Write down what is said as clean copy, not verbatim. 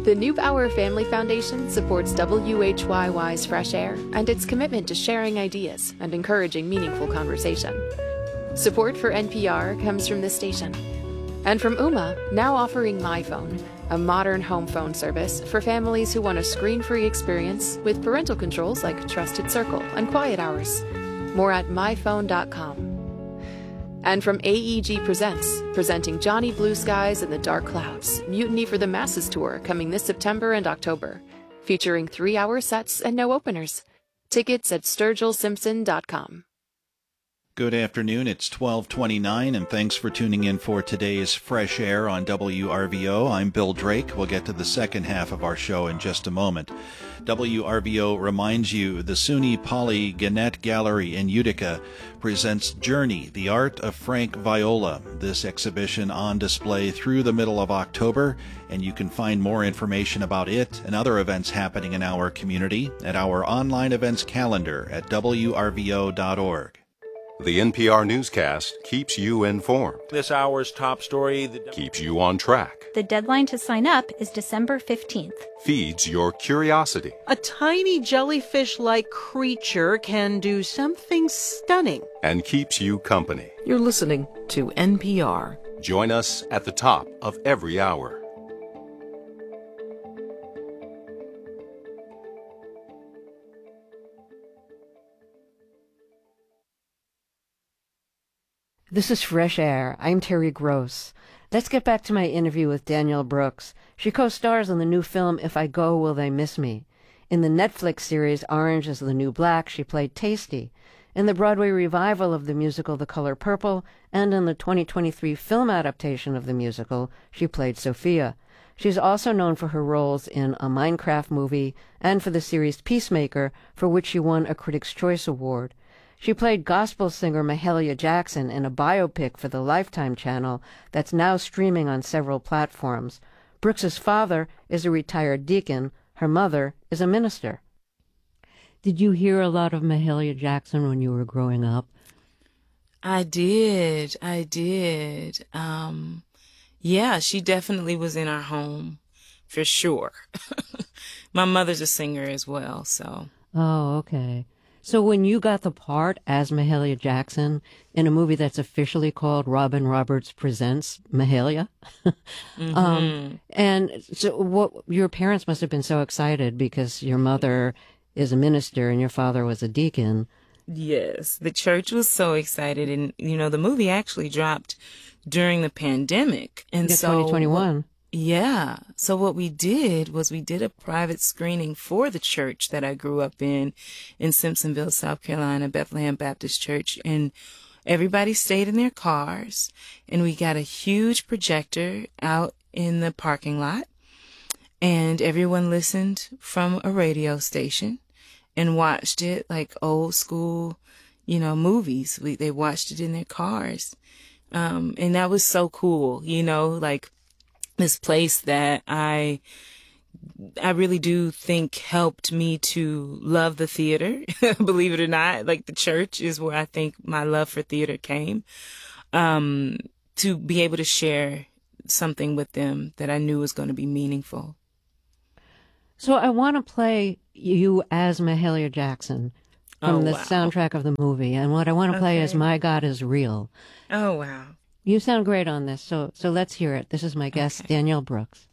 The Neubauer Family Foundation supports WHYY's Fresh Air and its commitment to sharing ideas and encouraging meaningful conversation. Support for NPR comes from this station. And from Ooma, now offering MyPhone, a modern home phone service for families who want a screen-free experience with parental controls like Trusted Circle and Quiet Hours. More at myphone.com. And from AEG Presents, presenting Johnny Blue Skies and the Dark Clouds, Mutiny for the Masses Tour coming this September and October, featuring 3-hour sets and no openers. Tickets at sturgillsimpson.com. Good afternoon, it's 12:29, and thanks for tuning in for today's Fresh Air on WRVO. I'm Bill Drake. We'll get to the second half of our show in just a moment. WRVO reminds you the SUNY Poly Gannett Gallery in Utica presents Journey, the Art of Frank Viola. This exhibition on display through the middle of October, and you can find more information about it and other events happening in our community at our online events calendar at wrvo.org. The NPR newscast keeps you informed. This hour's top story keeps you on track. The deadline to sign up is December 15th. Feeds your curiosity. A tiny jellyfish-like creature can do something stunning. And keeps you company. You're listening to NPR. Join us at the top of every hour. This is Fresh Air. I'm Terry Gross. Let's get back to my interview with Danielle Brooks. She co-stars in the new film If I Go, Will They Miss Me? In the Netflix series Orange is the New Black, she played Tasty. In the Broadway revival of the musical The Color Purple, and in the 2023 film adaptation of the musical, she played Sophia. She's also known for her roles in a Minecraft movie and for the series Peacemaker, for which she won a Critics' Choice Award. She played gospel singer Mahalia Jackson in a biopic for the Lifetime channel that's now streaming on several platforms. Brooks's father is a retired deacon. Her mother is a minister. Did you hear a lot of Mahalia Jackson when you were growing up? I did. Yeah, she definitely was in our home, for sure. My mother's a singer as well, so. Oh, okay. So when you got the part as Mahalia Jackson in a movie that's officially called Robin Roberts Presents Mahalia, and so your parents must have been so excited because your mother is a minister and your father was a deacon. Yes, the church was so excited, and the movie actually dropped during the pandemic, and so 2021. Yeah. So what we did was we did a private screening for the church that I grew up in Simpsonville, South Carolina, Bethlehem Baptist Church. And everybody stayed in their cars, and we got a huge projector out in the parking lot, and everyone listened from a radio station and watched it like old school, movies. They watched it in their cars. And that was so cool, like this place that I really do think helped me to love the theater. Believe it or not, like the church is where I think my love for theater came. To be able to share something with them that I knew was going to be meaningful. So I want to play you as Mahalia Jackson from the soundtrack of the movie. And what I want to play is My God is Real. Oh, wow. You sound great on this, so let's hear it. This is my guest, Danielle Brooks.